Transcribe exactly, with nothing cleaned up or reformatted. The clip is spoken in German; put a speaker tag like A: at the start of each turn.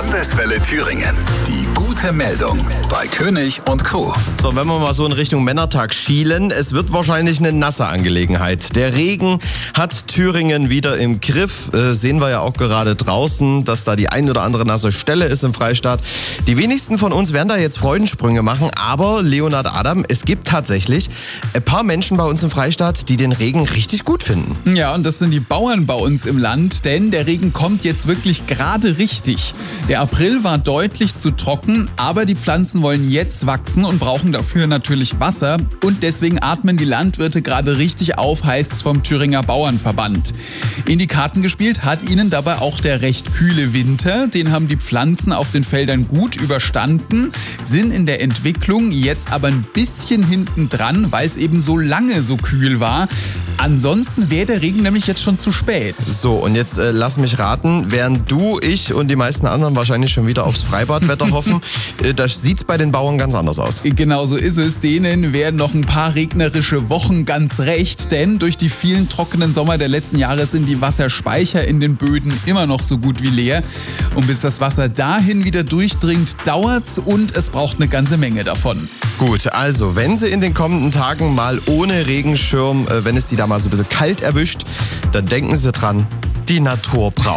A: Landeswelle Thüringen. Die gute Meldung bei König und Co.
B: So, wenn wir mal so in Richtung Männertag schielen, es wird wahrscheinlich eine nasse Angelegenheit. Der Regen hat Thüringen wieder im Griff. Äh, sehen wir ja auch gerade draußen, dass da die ein oder andere nasse Stelle ist im Freistaat. Die wenigsten von uns werden da jetzt Freudensprünge machen, aber Leonhard Adam, es gibt tatsächlich ein paar Menschen bei uns im Freistaat, die den Regen richtig gut finden.
C: Ja, und das sind die Bauern bei uns im Land, denn der Regen kommt jetzt wirklich gerade richtig. Der April war deutlich zu trocken, aber die Pflanzen wollen jetzt wachsen und brauchen dafür natürlich Wasser. Und deswegen atmen die Landwirte gerade richtig auf, heißt es vom Thüringer Bauernverband. In die Karten gespielt hat ihnen dabei auch der recht kühle Winter. Den haben die Pflanzen auf den Feldern gut überstanden, sind in der Entwicklung jetzt aber ein bisschen hinten dran, weil es eben so lange so kühl war. Ansonsten wäre der Regen nämlich jetzt schon zu spät.
B: So, und jetzt äh, lass mich raten, während du, ich und die meisten anderen wahrscheinlich schon wieder aufs Freibadwetter hoffen, äh, da sieht es bei den Bauern ganz anders aus.
C: Genau so ist es. Denen werden noch ein paar regnerische Wochen ganz recht, denn durch die vielen trockenen Sommer der letzten Jahre sind die Wasserspeicher in den Böden immer noch so gut wie leer. Und bis das Wasser dahin wieder durchdringt, dauert's und es braucht eine ganze Menge davon.
B: Gut, also wenn sie in den kommenden Tagen mal ohne Regenschirm, äh, wenn es sie da mal so ein bisschen kalt erwischt, dann denken sie dran, die Natur braucht